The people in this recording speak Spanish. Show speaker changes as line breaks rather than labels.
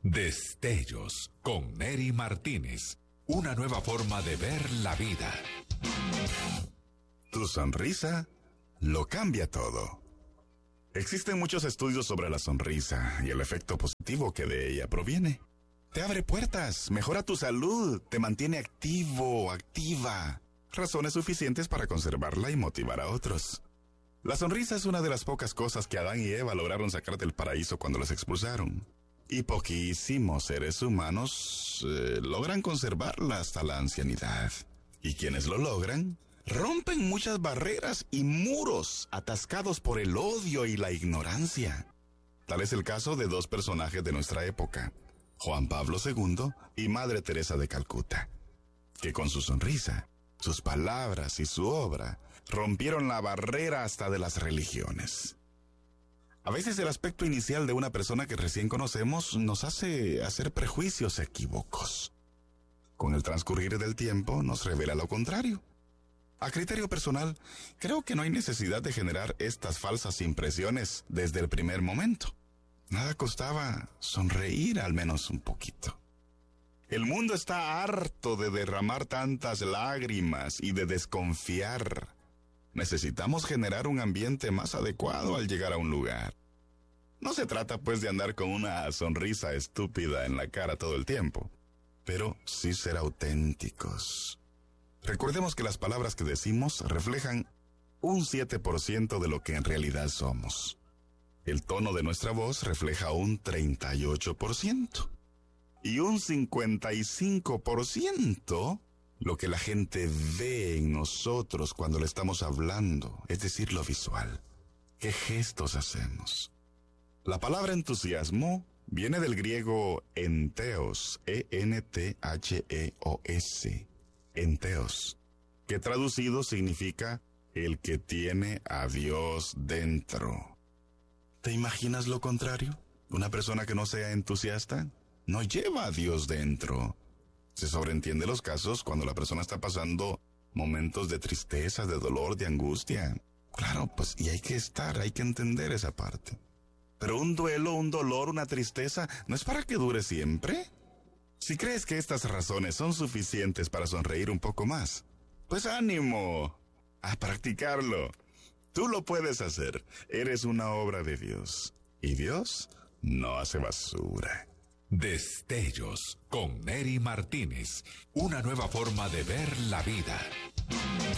Destellos con Neri Martínez. Una nueva forma de ver la vida.
Tu sonrisa lo cambia todo. Existen muchos estudios sobre la sonrisa y el efecto positivo que de ella proviene. Te abre puertas, mejora tu salud, te mantiene activo, activa. Razones suficientes para conservarla y motivar a otros. La sonrisa es una de las pocas cosas que Adán y Eva lograron sacar del paraíso cuando los expulsaron. Y poquísimos seres humanos logran conservarla hasta la ancianidad. Y quienes lo logran, rompen muchas barreras y muros atascados por el odio y la ignorancia. Tal es el caso de dos personajes de nuestra época, Juan Pablo II y Madre Teresa de Calcuta, que con su sonrisa, sus palabras y su obra rompieron la barrera hasta de las religiones. A veces el aspecto inicial de una persona que recién conocemos nos hace hacer prejuicios equívocos. Con el transcurrir del tiempo nos revela lo contrario. A criterio personal, creo que no hay necesidad de generar estas falsas impresiones desde el primer momento. Nada costaba sonreír al menos un poquito. El mundo está harto de derramar tantas lágrimas y de desconfiar. Necesitamos generar un ambiente más adecuado al llegar a un lugar. No se trata pues de andar con una sonrisa estúpida en la cara todo el tiempo, pero sí ser auténticos. Recordemos que las palabras que decimos reflejan un 7% de lo que en realidad somos. El tono de nuestra voz refleja un 38%. Y un 55% lo que la gente ve en nosotros cuando le estamos hablando, es decir, lo visual. ¿Qué gestos hacemos? La palabra entusiasmo viene del griego entheos, E-N-T-H-E-O-S, entheos, que traducido significa el que tiene a Dios dentro. ¿Te imaginas lo contrario? Una persona que no sea entusiasta no lleva a Dios dentro. Se sobreentiende los casos cuando la persona está pasando momentos de tristeza, de dolor, de angustia. Claro, pues, y hay que entender esa parte. Pero un duelo, un dolor, una tristeza, ¿no es para que dure siempre? Si crees que estas razones son suficientes para sonreír un poco más, pues ánimo a practicarlo. Tú lo puedes hacer. Eres una obra de Dios. Y Dios no hace basura.
Destellos con Neri Martínez. Una nueva forma de ver la vida.